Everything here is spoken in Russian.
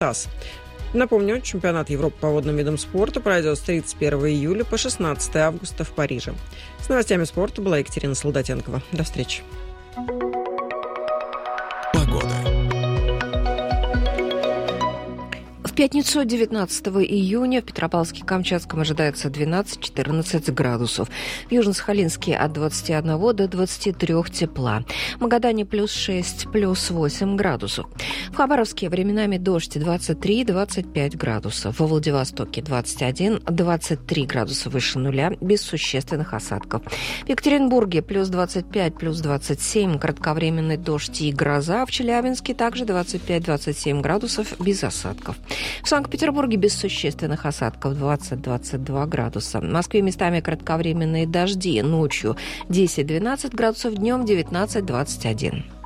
ТАСС. Напомню, чемпионат Европы по водным видам спорта пройдет с 31 июля по 16 августа в Париже. С новостями спорта была Екатерина Солдатенкова. До встречи. В пятницу 19 июня в Петропавловске-Камчатском ожидается 12-14 градусов. В Южно-Сахалинске от 21 до 23 тепла. В Магадане плюс 6, плюс 8 градусов. В Хабаровске временами дождь 23-25 градусов. Во Владивостоке 21-23 градуса выше нуля, без существенных осадков. В Екатеринбурге плюс 25, плюс 27, кратковременный дождь и гроза. В Челябинске также 25-27 градусов, без осадков. В Санкт-Петербурге без существенных осадков 20-22 градуса. В Москве местами кратковременные дожди. Ночью 10-12 градусов, днем 19-21.